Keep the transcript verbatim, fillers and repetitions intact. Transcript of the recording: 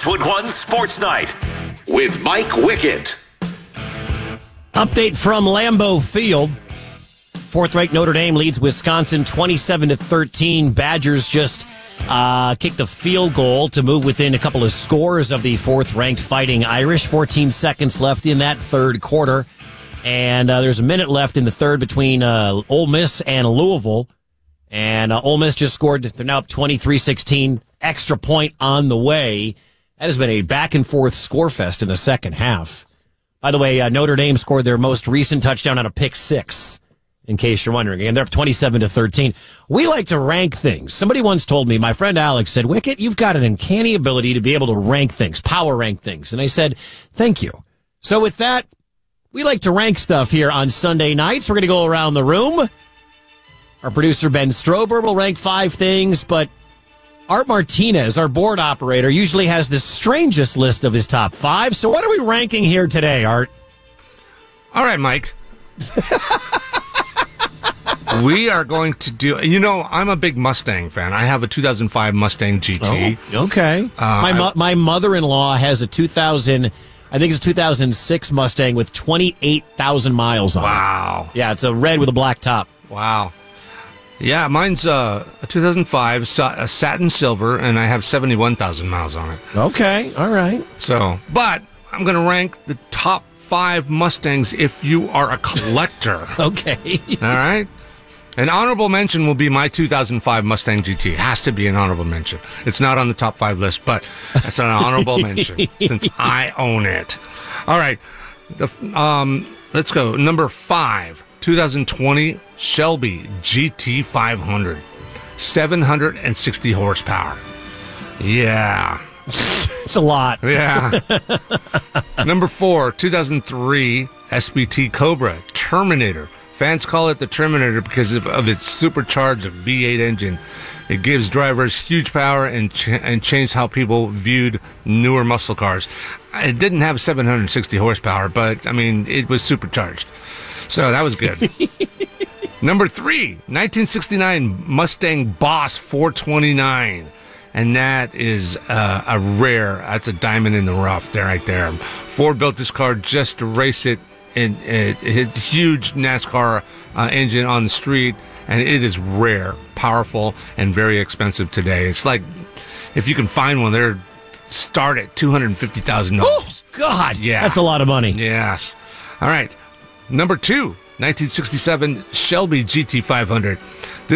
Westwood One Sports Night with Mike Wickett. Update from Lambeau Field. Fourth-ranked Notre Dame leads Wisconsin twenty-seven to thirteen. Badgers just uh, kicked a field goal to move within a couple of scores of the fourth-ranked Fighting Irish. fourteen seconds left in that third quarter. And uh, there's a minute left in the third between uh, Ole Miss and Louisville. And uh, Ole Miss just scored. They're now up twenty-three sixteen. Extra point on the way. That has been a back-and-forth score fest in the second half. By the way, uh, Notre Dame scored their most recent touchdown on a pick six, in case you're wondering. And they're up twenty-seven to thirteen. We like to rank things. Somebody once told me, my friend Alex said, Wickett, you've got an uncanny ability to be able to rank things, power rank things. And I said, thank you. So with that, we like to rank stuff here on Sunday nights. We're going to go around the room. Our producer, Ben Strober, will rank five things, but Art Martinez, our board operator, usually has the strangest list of his top five. So what are we ranking here today, Art? All right, Mike. We are going to do, you know, I'm a big Mustang fan. I have a two thousand five Mustang G T. Oh, okay. Uh, my mo- my mother-in-law has a two thousand, I think it's a two thousand six Mustang with twenty-eight thousand miles on wow. it. Wow. Yeah, it's a red with a black top. Wow. Yeah, mine's uh, a two thousand five a satin silver, and I have seventy-one thousand miles on it. Okay, all right. So, but I'm going to rank the top five Mustangs if you are a collector. Okay. All right? An honorable mention will be my two thousand five Mustang G T. It has to be an honorable mention. It's not on the top five list, but it's an honorable mention since I own it. All right. The, um, let's go. Number five. twenty twenty Shelby G T five hundred, seven hundred sixty horsepower. Yeah. It's a lot. Yeah. Number four, two thousand three S B T Cobra Terminator. Fans call it the Terminator because of, of its supercharged V eight engine. It gives drivers huge power and ch- and changed how people viewed newer muscle cars. It didn't have seven hundred sixty horsepower, but, I mean, it was supercharged. So that was good. Number three, nineteen sixty-nine Mustang Boss four twenty-nine. And that is uh, a rare, that's a diamond in the rough there, right there. Ford built this car just to race it in a huge NASCAR uh, engine on the street. And it is rare, powerful, and very expensive today. It's like, if you can find one, they're start at two hundred fifty thousand dollars. Oh, God. Yeah. That's a lot of money. Yes. All right. Number two, nineteen sixty-seven Shelby G T five hundred.